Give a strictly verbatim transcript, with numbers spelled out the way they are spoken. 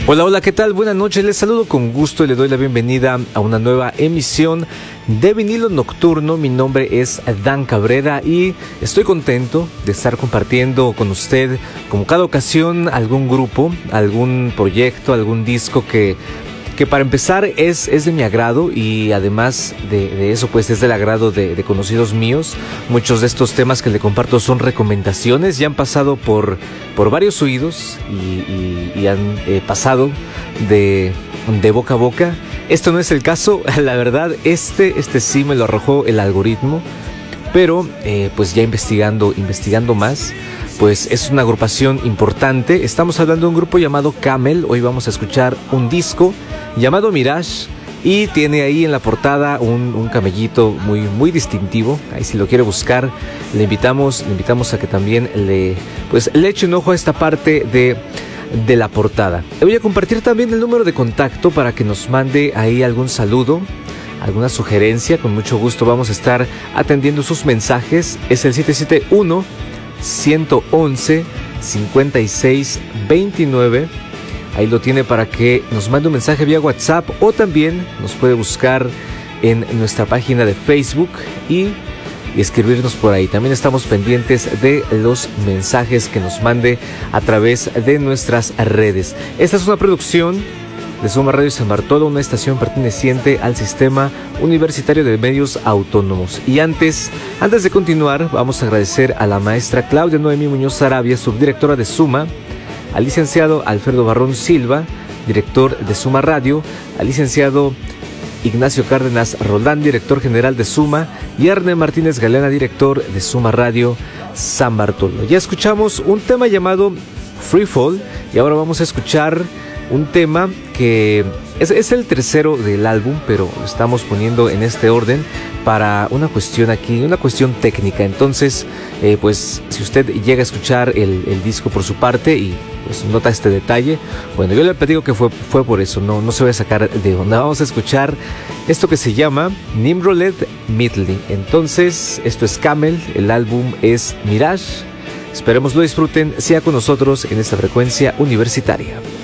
Hola, hola, ¿qué tal? Buenas noches, les saludo con gusto y le doy la bienvenida a una nueva emisión de Vinilo Nocturno. Mi nombre es Dan Cabrera y estoy contento de estar compartiendo con usted, como cada ocasión, algún grupo, algún proyecto, algún disco que, que para empezar es, es de mi agrado y además de, de eso pues es del agrado de, de conocidos míos. Muchos de estos temas que le comparto son recomendaciones, ya han pasado por, por varios oídos y, y, y han eh, pasado de, de boca a boca. Esto no es el caso, la verdad, este, este sí me lo arrojó el algoritmo, pero eh, pues ya investigando, investigando más, pues es una agrupación importante. Estamos hablando de un grupo llamado Camel. Hoy vamos a escuchar un disco llamado Mirage y tiene ahí en la portada un, un camellito muy, muy distintivo. Ahí si lo quiere buscar, le invitamos, le invitamos a que también le, pues, le eche un ojo a esta parte de... de la portada. Le voy a compartir también el número de contacto para que nos mande ahí algún saludo, alguna sugerencia. Con mucho gusto vamos a estar atendiendo sus mensajes. Es el siete siete uno, uno uno uno, cinco seis dos nueve. Ahí lo tiene para que nos mande un mensaje vía WhatsApp o también nos puede buscar en nuestra página de Facebook y y escribirnos por ahí. También estamos pendientes de los mensajes que nos mande a través de nuestras redes. Esta es una producción de Suma Radio San Bartolo, una estación perteneciente al Sistema Universitario de Medios Autónomos. Y antes, antes de continuar, vamos a agradecer a la maestra Claudia Noemí Muñoz Sarabia, subdirectora de Suma, al licenciado Alfredo Barrón Silva, director de Suma Radio, al licenciado Ignacio Cárdenas Roldán, director general de Suma, y Arne Martínez Galeana, director de Suma Radio San Bartolo. Ya escuchamos un tema llamado Free Fall y ahora vamos a escuchar un tema que es, es el tercero del álbum, pero lo estamos poniendo en este orden para una cuestión aquí, una cuestión técnica. Entonces, eh, pues si usted llega a escuchar el, el disco por su parte y pues nota este detalle, bueno, yo le platico que fue, fue por eso, no, no se va a sacar de onda. Vamos a escuchar esto que se llama Nimroled Midley. Entonces, esto es Camel, el álbum es Mirage. Esperemos lo disfruten, sea con nosotros en esta frecuencia universitaria.